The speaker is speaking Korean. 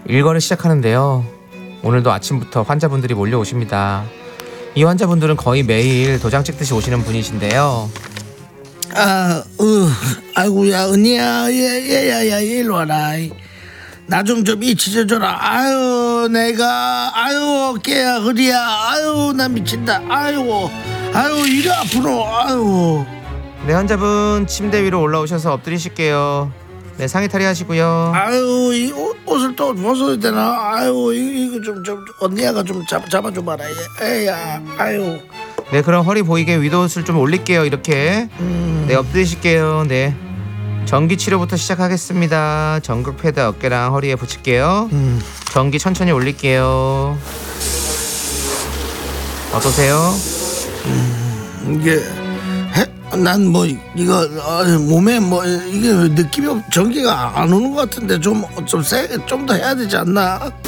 일과를 시작하는데요. 오늘도 아침부터 환자분들이 몰려오십니다. 이 환자분들은 거의 매일 도장 찍듯이 오시는 분이신데요. 아이고야 은희야 얘야 일로 와라. 나 좀 잊혀줘라. 아유 내가 어깨야 허리야 아유 나 미친다. 아유 이리 아프노. 아유. 네, 환자분 침대 위로 올라오셔서 엎드리실게요. 네, 상의 탈의하시고요. 아유 이 옷을 또 벗어야 되나. 아유 이거 좀 언니야가 좀 잡아줘봐라. 애야 아유. 네, 그럼 허리 보이게 윗옷을 좀 올릴게요. 이렇게. 네, 엎드리실게요. 네, 전기 치료부터 시작하겠습니다. 전극 패드 어깨랑 허리에 붙일게요. 전기 천천히 올릴게요. 어떠세요? 이게 난 뭐 이거 몸에 뭐 이게 느낌이 전기가 안 오는 것 같은데 좀 세게 좀 더 해야 되지 않나?